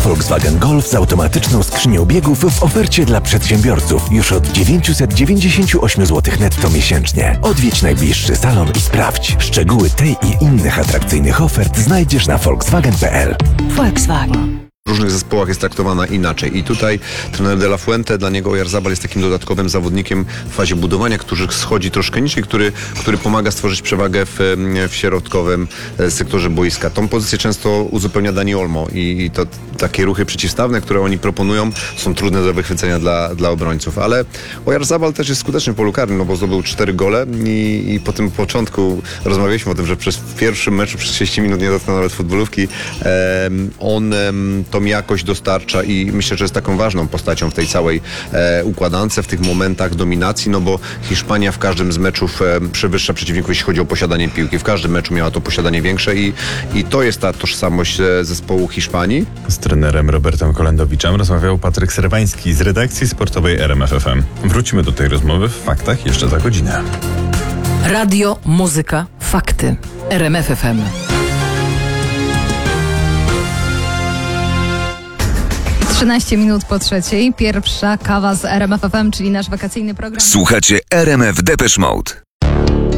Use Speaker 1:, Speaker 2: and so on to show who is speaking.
Speaker 1: Volkswagen Golf z automatyczną skrzynią biegów w ofercie dla przedsiębiorców już od 998 zł netto miesięcznie. Odwiedź najbliższy salon i sprawdź. Szczegóły tej i innych atrakcyjnych ofert znajdziesz na volkswagen.pl.
Speaker 2: Volkswagen.
Speaker 3: W różnych zespołach jest traktowana inaczej i tutaj trener De La Fuente, dla niego Oyarzabal jest takim dodatkowym zawodnikiem w fazie budowania, który schodzi troszkę niżej, który pomaga stworzyć przewagę w środkowym sektorze boiska. Tą pozycję często uzupełnia Dani Olmo i to takie ruchy przeciwstawne, które oni proponują, są trudne do wychwycenia dla obrońców, ale Oyarzabal też jest skuteczny w polu karnym, no bo zdobył 4 gole i po tym początku rozmawialiśmy o tym, że w pierwszym meczu przez 30 minut nie dotknął nawet futbolówki. On tą jakość dostarcza i myślę, że jest taką ważną postacią w tej całej układance, w tych momentach dominacji, no bo Hiszpania w każdym z meczów przewyższa przeciwników, jeśli chodzi o posiadanie piłki. W każdym meczu miała to posiadanie większe i to jest ta tożsamość zespołu Hiszpanii.
Speaker 4: Z trenerem Robertem Kolendowiczem rozmawiał Patryk Serwański z redakcji sportowej RMF FM. Wrócimy do tej rozmowy w faktach jeszcze za godzinę.
Speaker 2: Radio, muzyka, fakty. RMF FM.
Speaker 5: Trzynaście minut po trzeciej. Pierwsza kawa z RMF FM, czyli nasz wakacyjny program.
Speaker 6: Słuchacie RMF Depeche Mode.